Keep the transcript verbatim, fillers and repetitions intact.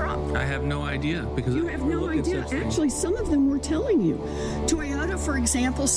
Trump? I have no idea because You I have never no look at idea. such things. Actually, some of them were telling you. Toyota, for example,